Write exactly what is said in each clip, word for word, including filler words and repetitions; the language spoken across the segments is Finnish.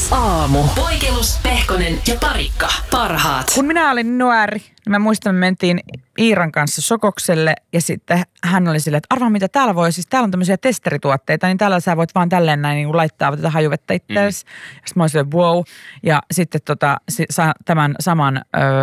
Aamu. Poikelus, Pehkonen ja Parikka. Parhaat. Kun minä olin nuori, niin mä muistan, me mentiin Iiran kanssa Sokokselle ja sitten hän oli silleen, että arvaa mitä täällä voi, siis täällä on tämmöisiä testerituotteita, niin täällä sä voit vaan tälleen näin niin kuin laittaa tätä hajuvettä itseäsi. Mm. Sitten mä olin silleen, wow. Ja sitten tota, tämän saman ö,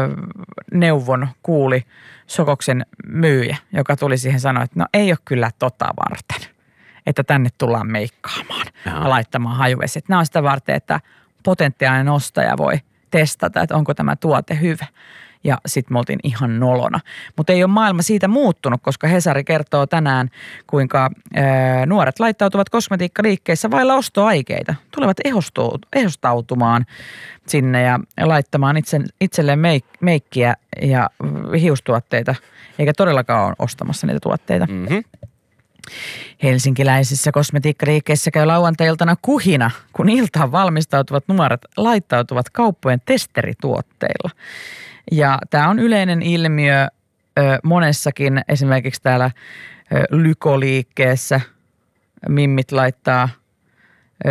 neuvon kuuli Sokoksen myyjä, joka tuli siihen sanoa, että no ei ole kyllä tota varten, että tänne tullaan meikkaamaan Aha. ja laittamaan hajuveset. Nämä on sitä varten, että potentiaalinen ostaja voi testata, että onko tämä tuote hyvä. Ja sitten me oltiin ihan nolona. Mutta ei ole maailma siitä muuttunut, koska Hesari kertoo tänään, kuinka ää, nuoret laittautuvat kosmetiikkaliikkeissä vailla ostoaikeita. Tulevat ehostautumaan sinne ja laittamaan itse, itselleen meik, meikkiä ja hiustuotteita, eikä todellakaan ole ostamassa niitä tuotteita. Mm-hmm. Helsinkiläisissä kosmetiikkaliikkeissä käy lauantai-iltana kuhina, kun iltaan valmistautuvat nuoret laittautuvat kauppojen testerituotteilla. Ja tämä on yleinen ilmiö ö, monessakin, esimerkiksi täällä ö, Lykoliikkeessä mimmit laittaa ö,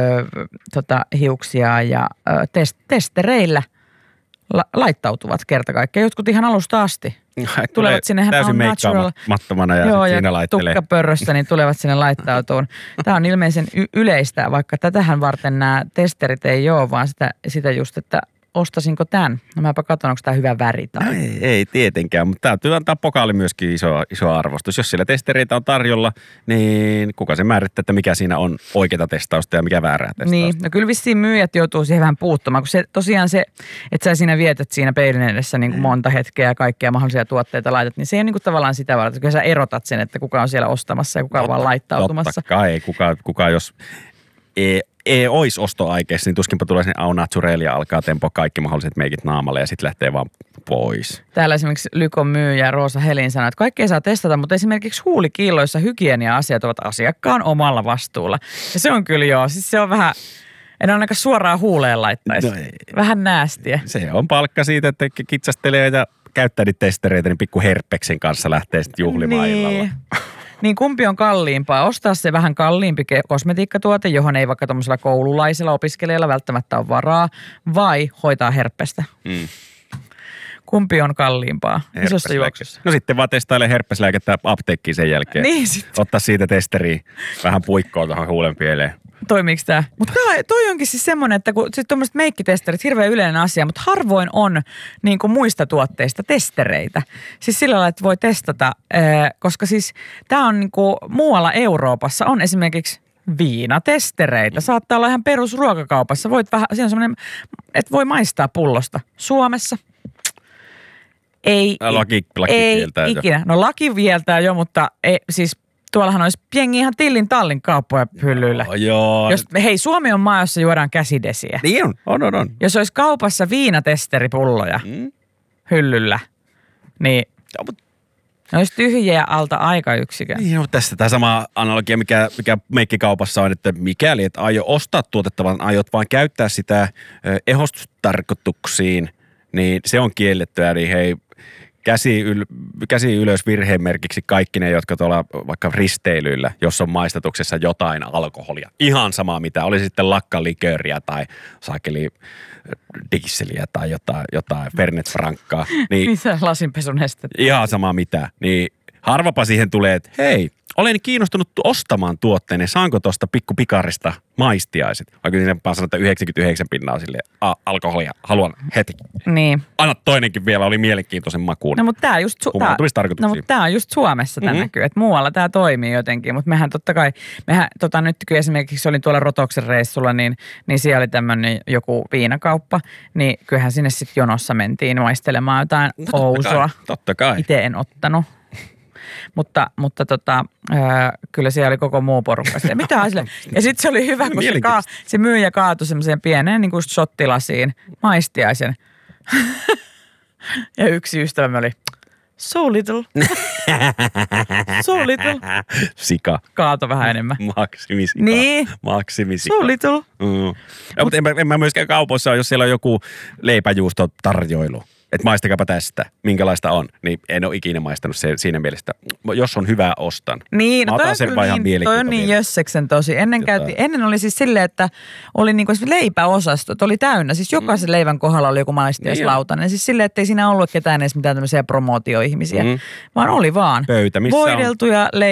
tota, hiuksia ja ö, test, testereillä la, laittautuvat kerta kaikkiaan. Jotkut ihan alusta asti. Tulevat sinne täysin meikkaamaattomana ja joo, siinä ja laittelee. tukkapörrössä, niin tulevat sinne laittautuun. Tämä on ilmeisen y- yleistä, vaikka tätähän varten nämä testerit ei ole, vaan sitä, sitä just, että ostasinko tämän? No mäpä katson, onko tämä hyvä väri tai? No ei, ei tietenkään, mutta täytyy antaa pokaali myöskin iso, iso arvostus. Jos siellä testereitä on tarjolla, niin kuka se määrittää, että mikä siinä on oikeaa testausta ja mikä väärää testausta? Niin, no kyllä vissiin myyjät joutuu siihen vähän puuttumaan, kun se tosiaan se, että sä siinä vietät siinä peilin edessä niin kuin monta hetkeä ja kaikkia mahdollisia tuotteita laitat, niin se ei ole niin kuin tavallaan sitä varten, kun sä erotat sen, että kuka on siellä ostamassa ja kuka on vaan laittautumassa. Totta kai, kuka, kuka jos ei, ei olisi ostoaikeissa, niin tuskinpa tulee sinne au naturelle ja alkaa tempoa kaikki mahdolliset meikit naamalle ja sitten lähtee vaan pois. Täällä esimerkiksi Lykon myyjä Roosa Helin sanoi, että kaikkea saa testata, mutta esimerkiksi huulikiilloissa hygienia-asiat ovat asiakkaan omalla vastuulla. Ja se on kyllä joo, siis se on vähän, en ainakaan suoraan huuleen laittaisi. No vähän näästiä. Se on palkka siitä, että kitsastelee ja käyttää niitä testereitä, niin pikku herpeksen kanssa lähtee sitten juhlimaan niin. illalla. Niin kumpi on kalliimpaa? Ostaa se vähän kalliimpi kosmetiikkatuote, johon ei vaikka tuollaisella koululaisella opiskelijalla välttämättä ole varaa, vai hoitaa herppestä? Mm. Kumpi on kalliimpaa isossa juoksussa? No sitten vaan testaile herppeslääkettä apteekkiin sen jälkeen. Niin sitten. Ottaa siitä testeriä vähän puikkoa tuohon huulenpieleen. Toimiiko tämä? Mutta toi onkin siis semmoinen, että kun sitten tuommoiset meikkitesterit, hirveän yleinen asia, mutta harvoin on niin kuin muista tuotteista testereitä. Siis sillä lailla, että voi testata, koska siis tämä on niin kuin muualla Euroopassa on esimerkiksi viinatestereitä. Saattaa olla ihan perusruokakaupassa. Voit vähän, siinä on semmoinen, että voi maistaa pullosta. Suomessa ei, laki, laki ei kieltää ikinä. Jo. No laki vieltää jo, mutta ei, siis tuollahan olisi jengi ihan tillin tallin kauppoja hyllyillä. Joo, joo. Jos, hei, Suomi on maa, jossa juodaan käsidesiä. Niin on, on, on. on. Jos olisi kaupassa viinatesteripulloja mm. hyllyllä, niin ja, mutta ne olisi tyhjiä alta aikayksikön. Niin, no, tässä tämä sama analogia, mikä, mikä meikkikaupassa on, että mikäli et aio ostaa tuotetta, vaan aiot vaan käyttää sitä ehostustarkoituksiin, niin se on kiellettyä, niin hei, käsi, yl, käsi ylös virhemerkiksi kaikki ne, jotka tuolla vaikka risteilyillä, jos on maistatuksessa jotain alkoholia. Ihan sama mitä, oli sitten lakkalikööriä tai saakeli dieseliä tai jotain, jotain Fernet Franckaa. Niin, mitä lasinpesunestettä? Ihan sama mitä. Niin harvapa siihen tulee, että hei, olen kiinnostunut ostamaan tuotteen, saanko tuosta pikku pikarista maistiaiset? Vaikka siinä sanotaan, että yhdeksänkymmentäyhdeksän pinnaa silleen, a, alkoholia, haluan heti. Niin. Anna toinenkin vielä, oli mielenkiintoisen makuun. No mutta tämä just, su- no, mut tää on just Suomessa tämä mm-hmm. näkyy, että muualla tämä toimii jotenkin, mutta mehän totta kai, mehän tota nyt kun esimerkiksi olin tuolla Rotoksen reissulla, niin, niin siellä oli tämmöinen joku viinakauppa, niin kyllähän sinne sitten jonossa mentiin maistelemaan jotain totta ousoa. Kai, totta kai. Itse en ottanut. Mutta, mutta tota, ää, kyllä siellä oli koko muu porukka. Ja, mitä sille? Ja sitten se oli hyvä, kun se, ka- se myyjä kaatui semmoiseen pieneen niin kuin shottilasiin maistiaisen. Ja yksi ystävämme oli, so little. So little. Sika. Kaato vähän enemmän. Maksimisika. Niin. Maksimisika. So little. Mm. Ja, mutta en, en mä myöskään kaupoissa, jos siellä on joku leipäjuusto tarjoilu. että maistakapa tästä, minkälaista on, niin en ole ikinä maistanut se siinä mielessä. Jos on hyvää, ostan. Niin, no mä toi otan on, sen kyllä vaan ihan niin, toi on niin jösseksen tosi. Ennen, Jotain. käytiin, ennen oli siis silleen, että oli niinku leipäosastot, oli täynnä. Siis jokaisen mm. leivän kohdalla oli joku maistiaislautanen. Siis silleen, että ei siinä ollut ketään edes mitään tämmöisiä promootioihmisiä, mm. vaan oli vaan pöytä, missä voideltuja on